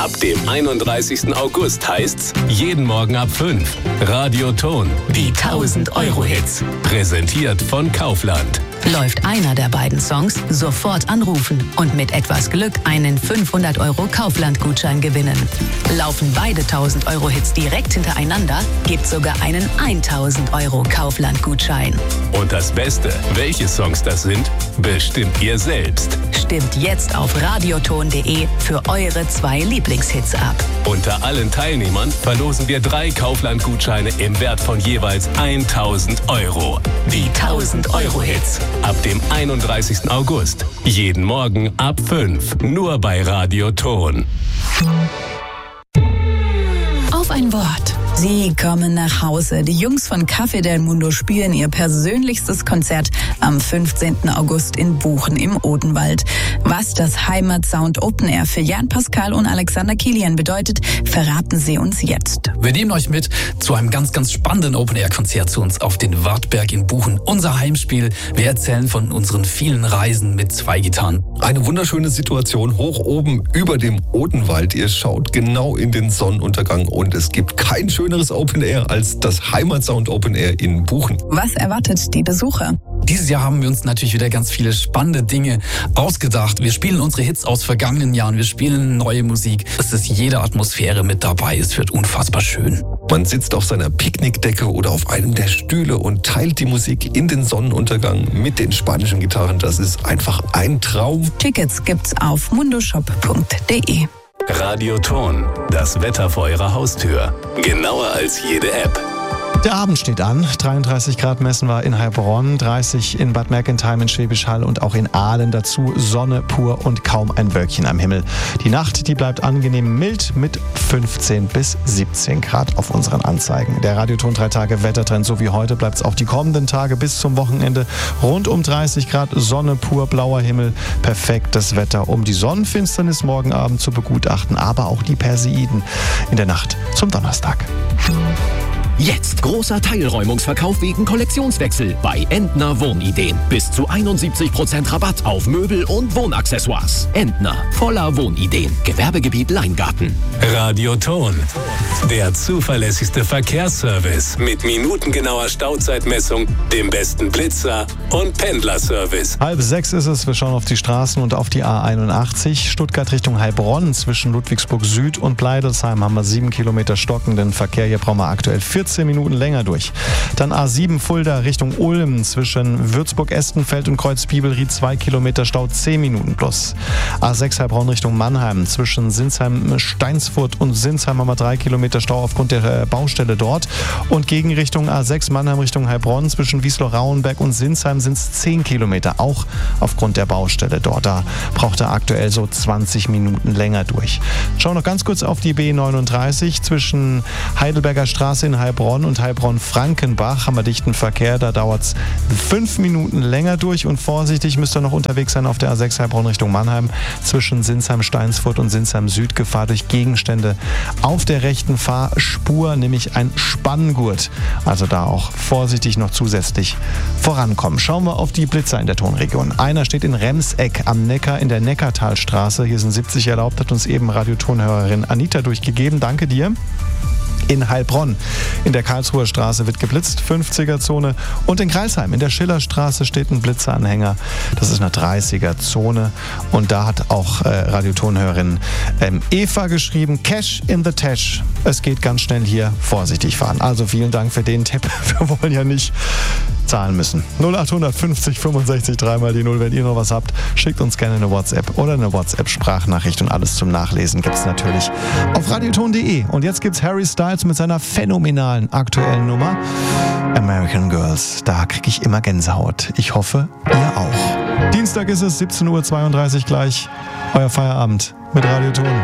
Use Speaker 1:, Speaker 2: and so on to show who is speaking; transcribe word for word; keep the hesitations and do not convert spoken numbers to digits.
Speaker 1: Ab dem einunddreißigsten August heißt's jeden Morgen ab fünf. Radioton, die tausend-Euro-Hits. Präsentiert von Kaufland.
Speaker 2: Läuft einer der beiden Songs, sofort anrufen und mit etwas Glück einen fünfhundert Euro Kaufland-Gutschein gewinnen. Laufen beide tausend-Euro-Hits direkt hintereinander, gibt's sogar einen tausend Euro Kaufland-Gutschein.
Speaker 1: Und das Beste, welche Songs das sind, bestimmt ihr selbst.
Speaker 2: Stimmt jetzt auf radioton punkt de für eure zwei Lieblingshits ab.
Speaker 1: Unter allen Teilnehmern verlosen wir drei Kaufland-Gutscheine im Wert von jeweils tausend Euro. Die tausend-Euro-Hits. Ab dem einunddreißigsten August. Jeden Morgen ab fünf. Nur bei Radioton.
Speaker 2: Auf ein Wort. Sie kommen nach Hause. Die Jungs von Café del Mundo spielen ihr persönlichstes Konzert am fünfzehnten August in Buchen im Odenwald. Was das Heimatsound Open Air für Jan Pascal und Alexander Kilian bedeutet, verraten sie uns jetzt.
Speaker 3: Wir nehmen euch mit zu einem ganz, ganz spannenden Open Air Konzert zu uns auf den Wartberg in Buchen. Unser Heimspiel. Wir erzählen von unseren vielen Reisen mit zwei Gitarren.
Speaker 4: Eine wunderschöne Situation hoch oben über dem Odenwald. Ihr schaut genau in den Sonnenuntergang und es gibt kein schöneres Open Air als das Heimatsound Open Air in Buchen.
Speaker 2: Was erwartet die Besucher?
Speaker 3: Dieses Jahr haben wir uns natürlich wieder ganz viele spannende Dinge ausgedacht. Wir spielen unsere Hits aus vergangenen Jahren, wir spielen neue Musik. Es ist jede Atmosphäre mit dabei, es wird unfassbar schön.
Speaker 4: Man sitzt auf seiner Picknickdecke oder auf einem der Stühle und teilt die Musik in den Sonnenuntergang mit den spanischen Gitarren. Das ist einfach ein Traum.
Speaker 2: Tickets gibt's auf mundoshop punkt de.
Speaker 1: Radioton, das Wetter vor Ihrer Haustür. Genauer als jede App.
Speaker 5: Der Abend steht an. dreiunddreißig Grad messen wir in Heilbronn, dreißig in Bad Mergentheim, in Schwäbisch Hall und auch in Aalen. Dazu Sonne pur und kaum ein Wölkchen am Himmel. Die Nacht, die bleibt angenehm mild mit fünfzehn bis siebzehn Grad auf unseren Anzeigen. Der Radioton drei Tage Wettertrend, so wie heute, bleibt es auch die kommenden Tage bis zum Wochenende. Rund um dreißig Grad, Sonne pur, blauer Himmel. Perfektes Wetter, um die Sonnenfinsternis morgen Abend zu begutachten, aber auch die Perseiden in der Nacht zum Donnerstag.
Speaker 6: Jetzt großer Teilräumungsverkauf wegen Kollektionswechsel bei Entner Wohnideen. Bis zu einundsiebzig Prozent Rabatt auf Möbel und Wohnaccessoires. Entner, voller Wohnideen. Gewerbegebiet Leingarten.
Speaker 1: Radioton, der zuverlässigste Verkehrsservice mit minutengenauer Stauzeitmessung, dem besten Blitzer und Pendlerservice.
Speaker 5: Halb sechs ist es, wir schauen auf die Straßen und auf die A einundachtzig. Stuttgart Richtung Heilbronn zwischen Ludwigsburg Süd und Bleidelsheim haben wir sieben Kilometer stockenden Verkehr. Hier brauchen wir aktuell vierzehn Minuten länger durch. Dann A sieben Fulda Richtung Ulm zwischen Würzburg-Estenfeld und Kreuzbibelried zwei Kilometer Stau, zehn Minuten plus. A sechs Heilbronn Richtung Mannheim zwischen Sinsheim-Steinsfurt und Sinsheim haben wir drei Kilometer Stau aufgrund der Baustelle dort. Und gegen Richtung A sechs Mannheim Richtung Heilbronn zwischen Wiesloch-Rauenberg und Sinsheim sind es zehn Kilometer, auch aufgrund der Baustelle dort. Da braucht er aktuell so zwanzig Minuten länger durch. Schauen wir noch ganz kurz auf die B neununddreißig zwischen Heidelberger Straße in Heilbronn und Heilbronn-Frankenbach haben wir dichten Verkehr. Da dauert es fünf Minuten länger durch und vorsichtig müsst ihr noch unterwegs sein auf der A sechs Heilbronn Richtung Mannheim zwischen Sinsheim-Steinsfurt und Sinsheim-Süd. Gefahr durch Gegenstände auf der rechten Fahrspur, nämlich ein Spanngurt. Also da auch vorsichtig noch zusätzlich vorankommen. Schauen wir auf die Blitzer in der Tonregion. Einer steht in Remseck am Neckar in der Neckartalstraße. Hier sind siebzig erlaubt, hat uns eben Radiotonhörerin Anita durchgegeben. Danke dir. In Heilbronn in der Karlsruher Straße wird geblitzt, fünfziger Zone. Und in Crailsheim in der Schillerstraße steht ein Blitzeranhänger. Das ist eine dreißiger Zone. Und da hat auch äh, Radiotonhörerin ähm, Eva geschrieben, Cash in the Tash. Es geht ganz schnell hier, vorsichtig fahren. Also vielen Dank für den Tipp. Wir wollen ja nicht zahlen müssen. null acht fünfzig fünfundsechzig dreimal die null. Wenn ihr noch was habt, schickt uns gerne eine WhatsApp oder eine WhatsApp-Sprachnachricht und alles zum Nachlesen gibt es natürlich auf radioton punkt de. Und jetzt gibt's Harry Styles mit seiner phänomenalen aktuellen Nummer American Girls. Da kriege ich immer Gänsehaut. Ich hoffe, ihr auch. Dienstag ist es, siebzehn Uhr zweiunddreißig gleich. Euer Feierabend mit Radioton.